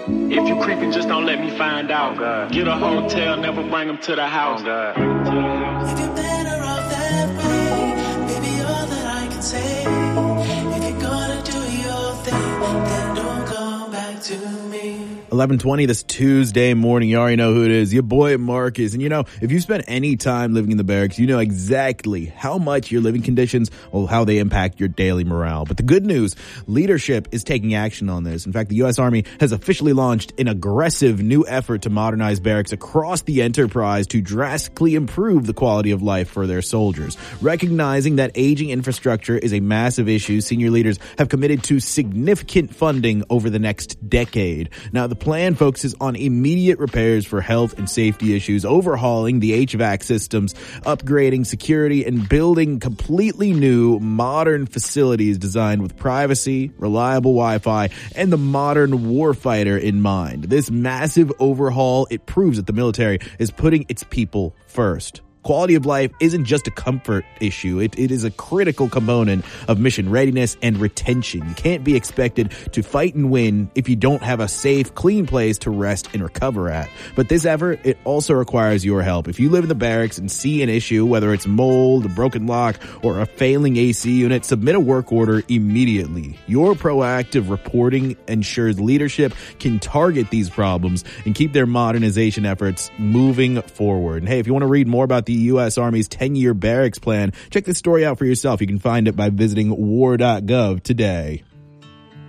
If you creeping, just don't let me find out. Oh, get a hotel, never bring them to the house. Oh, if you're better off that way, maybe all that I can say. If you're gonna do your thing, then don't come back to me. 11:20 this Tuesday morning. You already know who it is. Your boy Marcus. And you know, if you spent any time living in the barracks, you know exactly how much your living conditions or how they impact your daily morale. But the good news, leadership is taking action on this. In fact, the U.S. Army has officially launched an aggressive new effort to modernize barracks across the enterprise to drastically improve the quality of life for their soldiers. Recognizing that aging infrastructure is a massive issue, senior leaders have committed to significant funding over the next decade. Now, the plan focuses on immediate repairs for health and safety issues, overhauling the HVAC systems, upgrading security, and building completely new, modern facilities designed with privacy, reliable Wi-Fi, and the modern warfighter in mind. This massive overhaul, it proves that the military is putting its people first. Quality of life isn't just a comfort issue. It is a critical component of mission readiness and retention. You can't be expected to fight and win if you don't have a safe, clean place to rest and recover at. But this effort, it also requires your help. If you live in the barracks and see an issue, whether it's mold, a broken lock, or a failing AC unit, submit a work order immediately. Your proactive reporting ensures leadership can target these problems and keep their modernization efforts moving forward. And hey, if you want to read more about the U.S. Army's 10-year barracks plan, check this story out for yourself. You can find it by visiting war.gov today.